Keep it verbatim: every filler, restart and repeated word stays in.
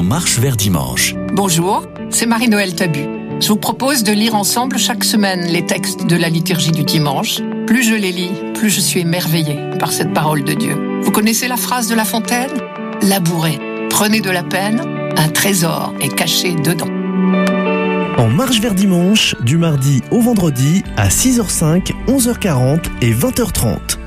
marche vers dimanche. Bonjour, c'est Marie-Noël Tabu. Je vous propose de lire ensemble chaque semaine les textes de la liturgie du dimanche. Plus je les lis, plus je suis émerveillée par cette parole de Dieu. Vous connaissez la phrase de La Fontaine ? Labourez, prenez de la peine, un trésor est caché dedans. En marche vers dimanche, du mardi au vendredi à six heures cinq, onze heures quarante et vingt heures trente.